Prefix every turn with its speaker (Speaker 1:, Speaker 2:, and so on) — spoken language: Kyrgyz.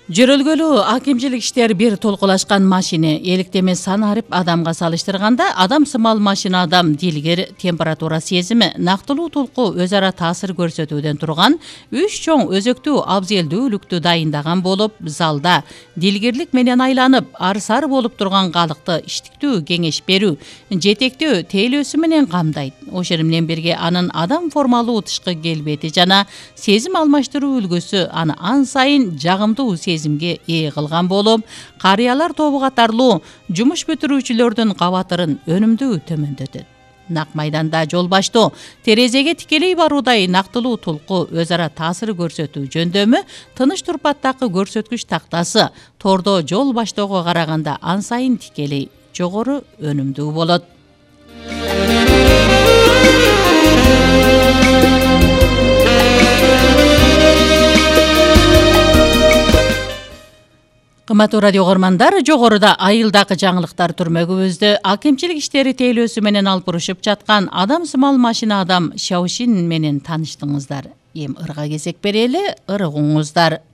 Speaker 1: Жөрөлгөлүү акимчилик иштер бир толкулашкан машина электеме сан арып адамга салыштырганда адам сымал машина адам дилгер температура сезими нактылуу толку өз ара таасир көрсөтүүдөн турган 3 чоң өзөктүү абзелдүүлүктү дайындаган болуп, залда дилгерлик менен айланып ар-сар болуп турган калыкты иштиктүү кеңеш берүү, жетектөө тейлөөсү менен камдайт. Ошол менен бирге анын адам формалуу тышкы келбети жана сезим алмаштыруу үлгүсү аны ан сайын жагымдуу сезимге ээ кылган болуп, карыялар тобу катарлуу жумуш бүтүрүүчүлөрдүн кабатырын өнүмдүү төмөндөтөт. Нак майданда жол баштоо терезеге тикелей баруудай нактылуу толку өз ара таасир көрсөтүү жөндөмү тыныч турпаттагы көрсөткүч тактасы тордо жол баштоого караганда ан сайын тикелей жогору өнүмдүү болот. Кымбаттуу радио угармандар, жогоруда айылдагы жаңылыктар түрмөгүбүздө акимчилик иштери тейлөөсү менен алып урушуп жаткан адам сымал машина адам Шаошин менен тааныштыңыздар. Эми ырга кезек берели, ырыгыңыздар.